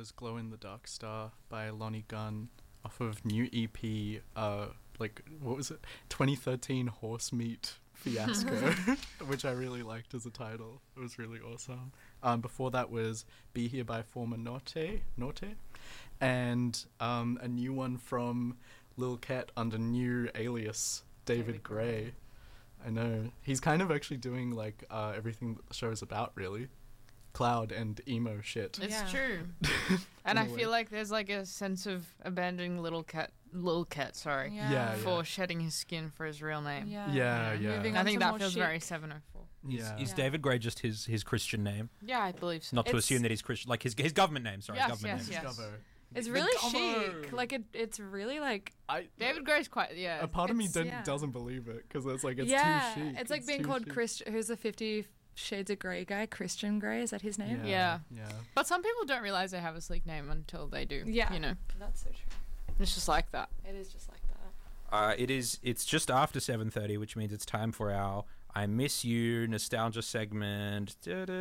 was Glow in the Dark Star by Lonnie Gunn off of new EP, what was it? 2013 Horse Meat Fiasco, which I really liked as a title. It was really awesome. Before that was Be Here by Former Norte, and a new one from Lil Ket under new alias, David Gray. I know. He's kind of actually doing everything that the show is about, really. Cloud and emo shit. It's true. And I feel like there's a sense of abandoning Lil Ket, for shedding his skin for his real name. Yeah. I think that feels very 704. Is David Gray just his Christian name? Yeah, I believe so. Not to assume that he's Christian, like his government name, sorry. Yes. Gubbo. It's really chic. It's really David Gray's quite, a part of me doesn't believe it, because it's too chic. It's like being called Christian. Who's the 50 Shades of Grey guy? Christian Grey, is that his name? Yeah. But some people don't realise they have a sleek name until they do. Yeah. You know? That's so true. It's just like that. It is just like that. It's just after 7:30, which means it's time for our I Miss You nostalgia segment.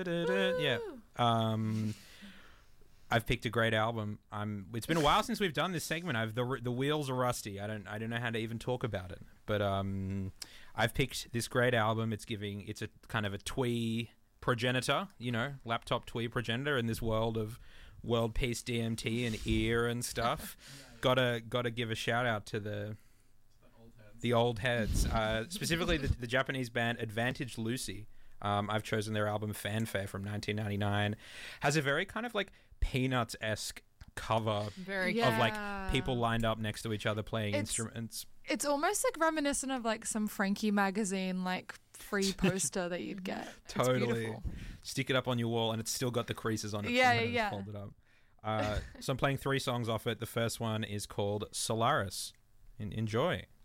I've picked a great album. It's been a while since we've done this segment. The wheels are rusty. I don't know how to even talk about it. But I've picked this great album. It's a kind of a twee progenitor, laptop twee progenitor in this world of world peace DMT and ear and stuff. Gotta give a shout out to the old heads, specifically the Japanese band Advantage Lucy. I've chosen their album Fanfare from 1999. Has a very kind of Peanuts-esque cover of people lined up next to each other playing instruments. It's almost reminiscent of some Frankie magazine free poster that you'd get. Totally. Stick it up on your wall and it's still got the creases on it. Yeah. Fold it up. So I'm playing 3 songs off it. The first one is called Solaris. Enjoy.